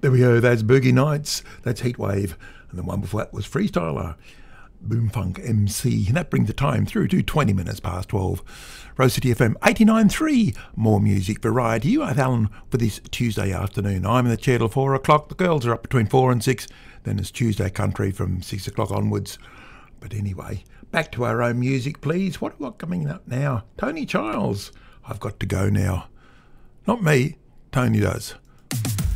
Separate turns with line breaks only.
There we go, that's Boogie Nights, that's Heatwave, and the one before that was Freestyler, Boomfunk MC, and that brings the time through to 20 minutes past 12. Rose City FM 89.3, more music variety. You are Alan for this Tuesday afternoon. I'm in the chair till 4 o'clock, the girls are up between 4 and 6, then it's Tuesday Country from 6 o'clock onwards. But anyway, back to our own music please. What have we got coming up now? Tony Childs, I've got to go now. Not me, Tony does.